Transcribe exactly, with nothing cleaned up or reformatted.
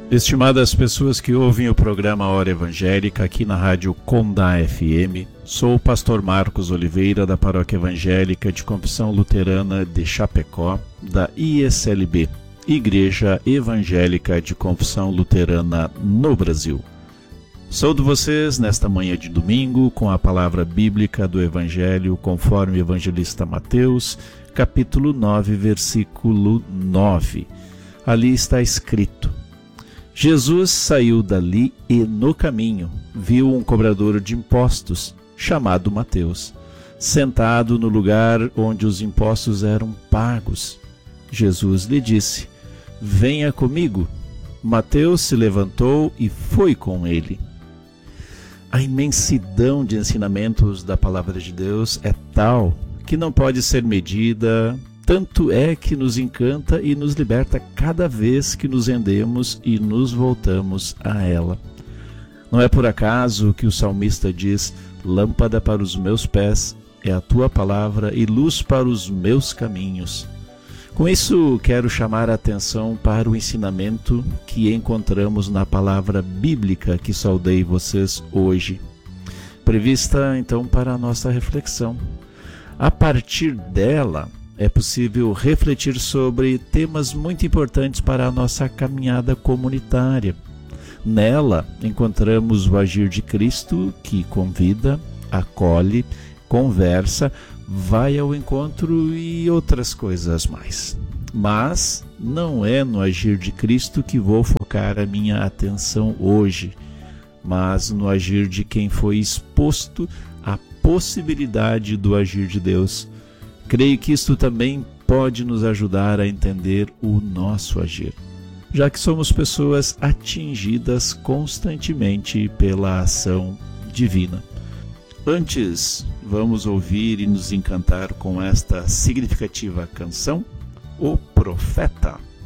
Estimadas pessoas que ouvem o programa Hora Evangélica aqui na Rádio Condá F M, sou o pastor Marcos Oliveira, da Paróquia Evangélica de Confissão Luterana de Chapecó, da I S L B, Igreja Evangélica de Confissão Luterana no Brasil. Saúdo vocês nesta manhã de domingo com a palavra bíblica do Evangelho conforme o evangelista Mateus, capítulo nove, versículo nove. Ali está escrito: Jesus saiu dali e, no caminho, viu um cobrador de impostos, chamado Mateus, sentado no lugar onde os impostos eram pagos. Jesus lhe disse: venha comigo. Mateus se levantou e foi com ele. A imensidão de ensinamentos da palavra de Deus é tal que não pode ser medida, tanto é que nos encanta e nos liberta cada vez que nos rendemos e nos voltamos a ela. Não é por acaso que o salmista diz: lâmpada para os meus pés é a tua palavra e luz para os meus caminhos. Com isso, quero chamar a atenção para o ensinamento que encontramos na palavra bíblica que saudei vocês hoje, prevista então para a nossa reflexão. A partir dela, é possível refletir sobre temas muito importantes para a nossa caminhada comunitária. Nela, encontramos o agir de Cristo, que convida, acolhe, conversa, vai ao encontro e outras coisas mais. Mas não é no agir de Cristo que vou focar a minha atenção hoje, mas no agir de quem foi exposto à possibilidade do agir de Deus. Creio que isto também pode nos ajudar a entender o nosso agir, já que somos pessoas atingidas constantemente pela ação divina. Antes, vamos ouvir e nos encantar com esta significativa canção, O Profeta.